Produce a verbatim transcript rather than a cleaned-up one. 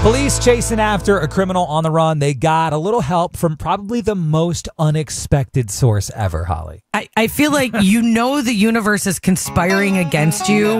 Police chasing after a criminal on the run. They got a little help from probably the most unexpected source ever, Holly. I, I feel like you know the universe is conspiring against you